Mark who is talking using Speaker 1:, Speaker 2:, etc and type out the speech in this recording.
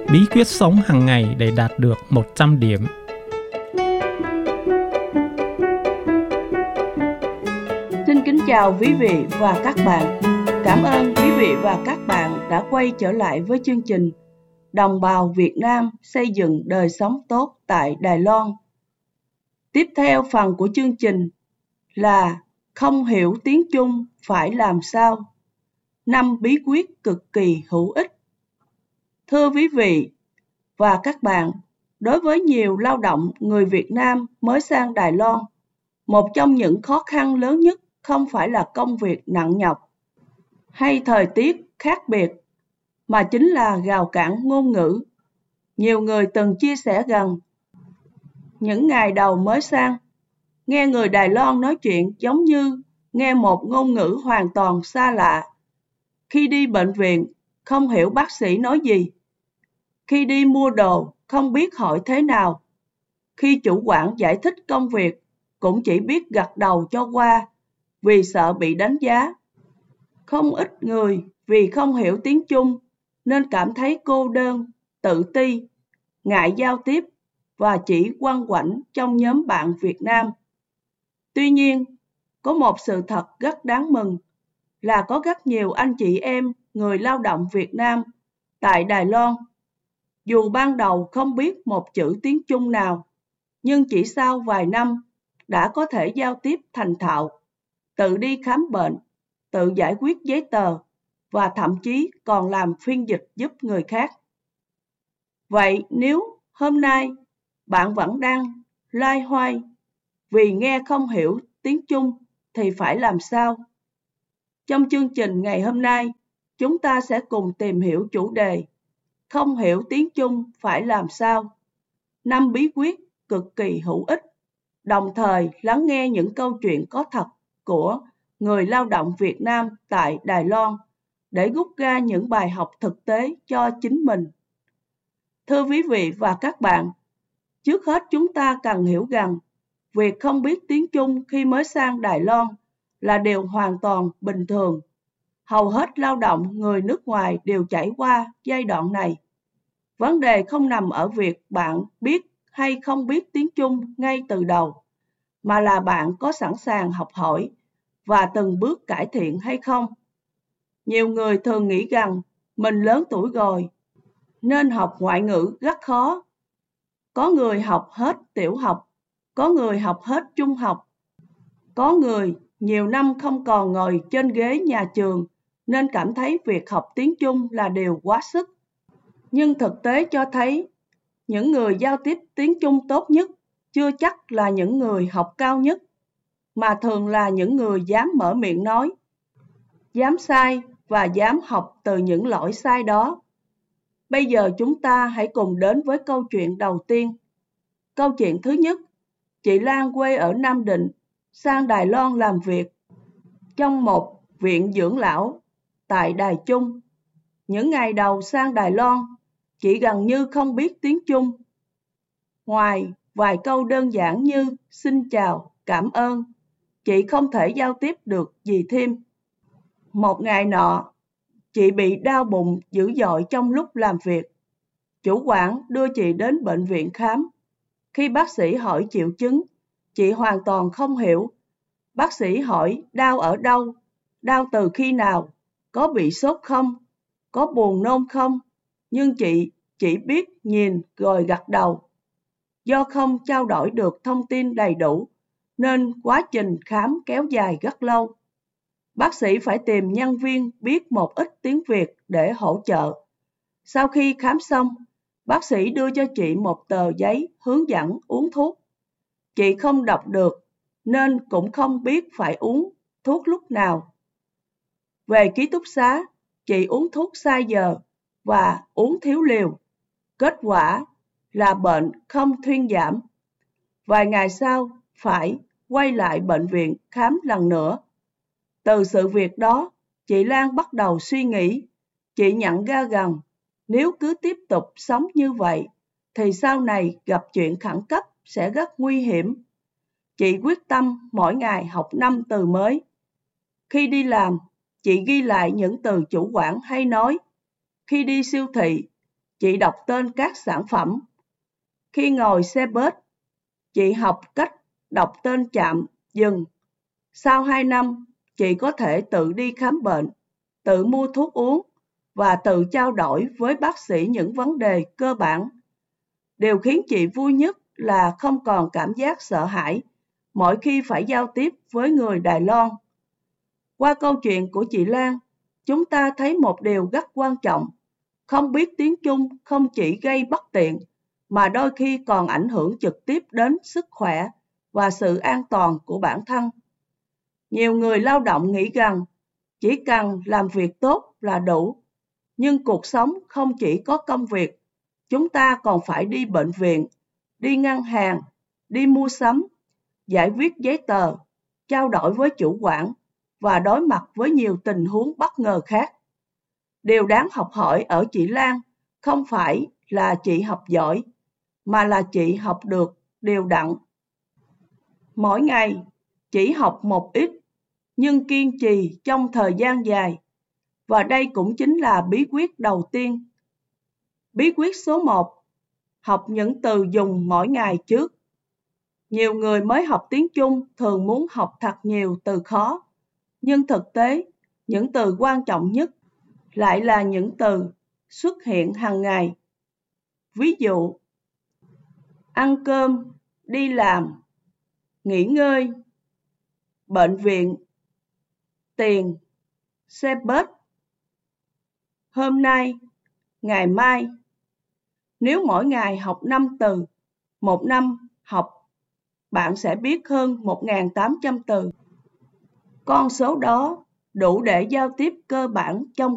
Speaker 1: bí quyết sống hàng ngày để đạt được 100 điểm.
Speaker 2: Xin kính chào quý vị và các bạn. Cảm ơn quý vị và các bạn đã quay trở lại với chương trình Đồng bào Việt Nam xây dựng đời sống tốt tại Đài Loan. Tiếp theo phần của chương trình là không hiểu tiếng Trung phải làm sao? 5 bí quyết cực kỳ hữu ích. Thưa quý vị và các bạn, đối với nhiều lao động người Việt Nam mới sang Đài Loan, một trong những khó khăn lớn nhất không phải là công việc nặng nhọc hay thời tiết khác biệt, mà chính là rào cản ngôn ngữ. Nhiều người từng chia sẻ rằng, những ngày đầu mới sang, nghe người Đài Loan nói chuyện giống như nghe một ngôn ngữ hoàn toàn xa lạ. Khi đi bệnh viện, không hiểu bác sĩ nói gì. Khi đi mua đồ, không biết hỏi thế nào. Khi chủ quản giải thích công việc, cũng chỉ biết gật đầu cho qua, vì sợ bị đánh giá. Không ít người vì không hiểu tiếng Trung nên cảm thấy cô đơn, tự ti, ngại giao tiếp và chỉ quanh quẩn trong nhóm bạn Việt Nam. Tuy nhiên, có một sự thật rất đáng mừng là có rất nhiều anh chị em người lao động Việt Nam tại Đài Loan. Dù ban đầu không biết một chữ tiếng Trung nào, nhưng chỉ sau vài năm đã có thể giao tiếp thành thạo, tự đi khám bệnh, tự giải quyết giấy tờ và thậm chí còn làm phiên dịch giúp người khác. Vậy nếu hôm nay bạn vẫn đang loay hoay vì nghe không hiểu tiếng Trung thì phải làm sao? Trong chương trình ngày hôm nay, chúng ta sẽ cùng tìm hiểu chủ đề không hiểu tiếng Trung phải làm sao? 5 bí quyết cực kỳ hữu ích, đồng thời lắng nghe những câu chuyện có thật của người lao động Việt Nam tại Đài Loan để rút ra những bài học thực tế cho chính mình. Thưa quý vị và các bạn, trước hết chúng ta cần hiểu rằng việc không biết tiếng Trung khi mới sang Đài Loan là điều hoàn toàn bình thường. Hầu hết lao động người nước ngoài đều trải qua giai đoạn này. Vấn đề không nằm ở việc bạn biết hay không biết tiếng Trung ngay từ đầu, mà là bạn có sẵn sàng học hỏi và từng bước cải thiện hay không. Nhiều người thường nghĩ rằng mình lớn tuổi rồi, nên học ngoại ngữ rất khó. Có người học hết tiểu học, có người học hết trung học, có người nhiều năm không còn ngồi trên ghế nhà trường nên cảm thấy việc học tiếng Trung là điều quá sức. Nhưng thực tế cho thấy, những người giao tiếp tiếng Trung tốt nhất chưa chắc là những người học cao nhất, mà thường là những người dám mở miệng nói, dám sai và dám học từ những lỗi sai đó. Bây giờ chúng ta hãy cùng đến với câu chuyện đầu tiên. Câu chuyện thứ nhất, chị Lan quê ở Nam Định, sang Đài Loan làm việc trong một viện dưỡng lão tại Đài Trung. Những ngày đầu sang Đài Loan, chị gần như không biết tiếng Trung. Ngoài vài câu đơn giản như xin chào, cảm ơn, chị không thể giao tiếp được gì thêm. Một ngày nọ, chị bị đau bụng dữ dội trong lúc làm việc. Chủ quản đưa chị đến bệnh viện khám. Khi bác sĩ hỏi triệu chứng, chị hoàn toàn không hiểu. Bác sĩ hỏi đau ở đâu, đau từ khi nào, có bị sốt không, có buồn nôn không, nhưng chị chỉ biết nhìn rồi gật đầu. Do không trao đổi được thông tin đầy đủ, nên quá trình khám kéo dài rất lâu. Bác sĩ phải tìm nhân viên biết một ít tiếng Việt để hỗ trợ. Sau khi khám xong, bác sĩ đưa cho chị một tờ giấy hướng dẫn uống thuốc. Chị không đọc được, nên cũng không biết phải uống thuốc lúc nào. Về ký túc xá, chị uống thuốc sai giờ và uống thiếu liều. Kết quả là bệnh không thuyên giảm. Vài ngày sau, phải quay lại bệnh viện khám lần nữa. Từ sự việc đó, chị Lan bắt đầu suy nghĩ. Chị nhận ra rằng nếu cứ tiếp tục sống như vậy, thì sau này gặp chuyện khẩn cấp sẽ rất nguy hiểm. Chị quyết tâm mỗi ngày học 5 từ mới. Khi đi làm, chị ghi lại những từ chủ quản hay nói. Khi đi siêu thị, chị đọc tên các sản phẩm. Khi ngồi xe bus, chị học cách đọc tên trạm dừng. Sau 2 năm, chị có thể tự đi khám bệnh, tự mua thuốc uống và tự trao đổi với bác sĩ những vấn đề cơ bản. Điều khiến chị vui nhất là không còn cảm giác sợ hãi mỗi khi phải giao tiếp với người Đài Loan. Qua câu chuyện của chị Lan, chúng ta thấy một điều rất quan trọng. Không biết tiếng Trung không chỉ gây bất tiện, mà đôi khi còn ảnh hưởng trực tiếp đến sức khỏe và sự an toàn của bản thân. Nhiều người lao động nghĩ rằng chỉ cần làm việc tốt là đủ, nhưng cuộc sống không chỉ có công việc, chúng ta còn phải đi bệnh viện, đi ngân hàng, đi mua sắm, giải quyết giấy tờ, trao đổi với chủ quản và đối mặt với nhiều tình huống bất ngờ khác. Điều đáng học hỏi ở chị Lan không phải là chị học giỏi, mà là chị học được đều đặn. Mỗi ngày, chỉ học một ít, nhưng kiên trì trong thời gian dài. Và đây cũng chính là bí quyết đầu tiên. Bí quyết số 1, học những từ dùng mỗi ngày trước. Nhiều người mới học tiếng Trung thường muốn học thật nhiều từ khó, nhưng thực tế, những từ quan trọng nhất lại là những từ xuất hiện hàng ngày. Ví dụ, ăn cơm, đi làm, nghỉ ngơi, bệnh viện, tiền, xe bus, hôm nay, ngày mai. Nếu mỗi ngày học 5 từ, một năm học, bạn sẽ biết hơn 1.800 từ. Con số đó đủ để giao tiếp cơ bản trong